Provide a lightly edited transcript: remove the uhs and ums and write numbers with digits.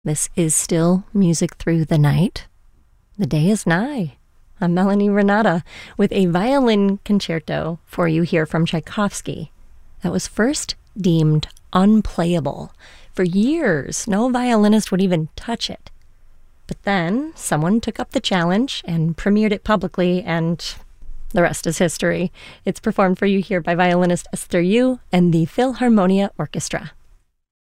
This is still Music Through the Night. The day is nigh. I'm Melanie Renata with a violin concerto for you here from Tchaikovsky that was first deemed unplayable. For years, no violinist would even touch it. But then someone took up the challenge and premiered it publicly, and the rest is history. It's performed for you here by violinist Esther Yu and the Philharmonia Orchestra.